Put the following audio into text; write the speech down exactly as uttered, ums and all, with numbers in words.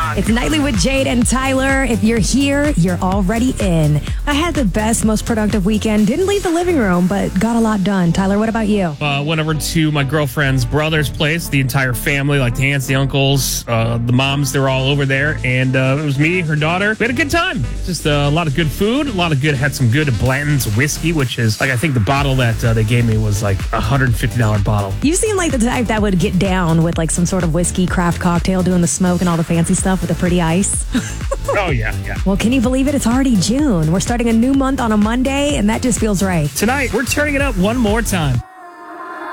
Rock. It's Nightly with Jade and Tyler. If you're here, you're already in. I had the best, most productive weekend. Didn't leave the living room, but got a lot done. Tyler, what about you? Uh, went over to my girlfriend's brother's place. The entire family, like the aunts, the uncles, uh, the moms, they were all over there. And uh, it was me, her daughter. We had a good time. Just uh, a lot of good food. A lot of good, had some good Blanton's whiskey, which is, like, I think the bottle that uh, they gave me was like a one hundred fifty dollars bottle. You seem like the type that would get down with like some sort of whiskey craft cocktail, doing the smoke and all the fancy stuff with a pretty ice. Oh, yeah, yeah. Well, can you believe it? It's already June. We're starting a new month on a Monday, and that just feels right. Tonight, we're turning it up one more time.